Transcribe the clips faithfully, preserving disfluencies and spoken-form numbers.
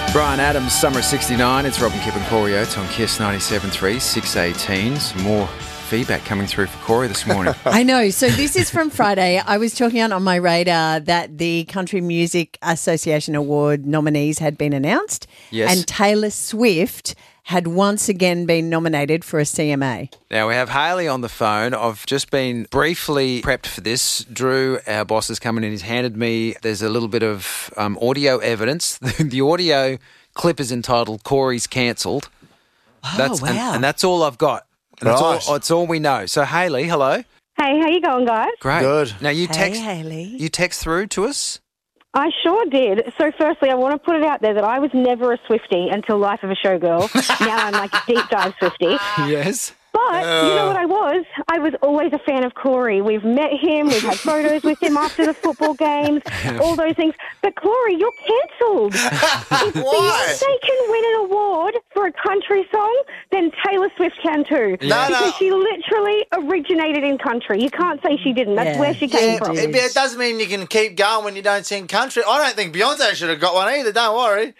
Brian Adams, Summer of sixty-nine. It's Robin Kipp and Corey Oates on Kiss ninety-seven point three, six eighteen. Some more feedback coming through for Corey this morning. I know. So this is from Friday. I was talking on my radar that the Country Music Association Award nominees had been announced. Yes. And Taylor Swift had once again been nominated for a C M A. Now, we have Hayley on the phone. I've just been briefly prepped for this. Drew, our boss, has come in and he's handed me, there's a little bit of um, audio evidence. The audio clip is entitled Corey's Cancelled. Oh, That's, wow. And, and that's all I've got. And Right. that's, all, that's all we know. So, Hayley, hello. Hey, how you going, guys? Great. Good. Now, you Hey, text, Hayley. you text through to us? I sure did. So firstly, I want to put it out there that I was never a Swiftie until Life of a Showgirl. Now I'm like a deep dive Swiftie. Yes. But you know what I was? I was always a fan of Corey. We've met him. We've had photos with him after the football games, all those things. But Corey, you're cancelled. If Why? Beyonce can win an award for a country song, then Taylor Swift can too. No, because no. she literally originated in country. You can't say she didn't. That's Yeah. where she came Yeah, from. it, it doesn't mean you can keep going when you don't sing country. I don't think Beyonce should have got one either, don't worry.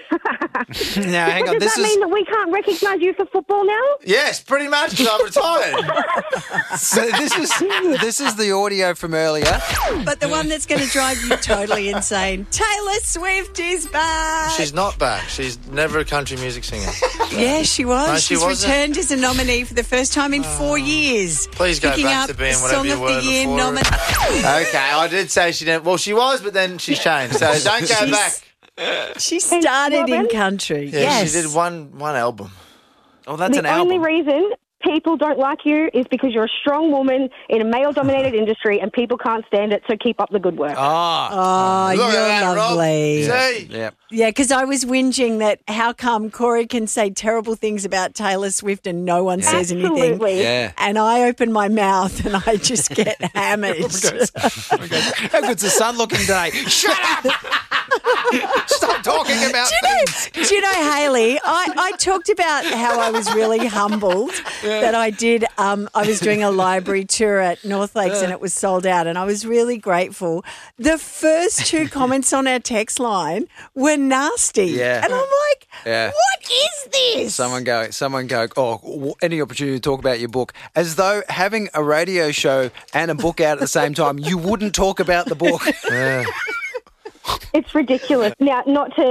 Now, hang on. Does This that is mean that we can't recognise you for football now? Yes, pretty much, because I'm retired. so this is this is the audio from earlier. But the one that's going to drive you totally insane. Taylor Swift is back. She's not back. She's never a country music singer. Yeah, she was. No, she She's wasn't. returned as a nominee for the first time in four years. Please go Picking back up to being Song whatever you of were the Year before. nominee. Okay, I did say she didn't. Well, she was, but then she changed. So don't go She's- back. She started in Robin? country. Yeah, yes. she did one one album. Oh, that's an the only album. reason people don't like you is because you're a strong woman in a male-dominated industry and people can't stand it, so keep up the good work. Ah, Oh, Look at you're that, Rob. lovely. See? yeah. Yeah, because I was whinging that how come Corey can say terrible things about Taylor Swift and no one says anything. Absolutely. Yeah. And I open my mouth and I just get hammered. How good's the sun looking today? Shut up! Stop talking about Do you know, things. do you know, Hayley, I, I talked about how I was really humbled that I did, um, I was doing a library tour at North Lakes and it was sold out and I was really grateful. The first two comments on our text line were nasty. Yeah. And I'm like, Yeah. what is this? Someone go, someone go, oh, w- any opportunity to talk about your book. As though having a radio show and a book out at the same time, you wouldn't talk about the book. It's ridiculous. Now, not to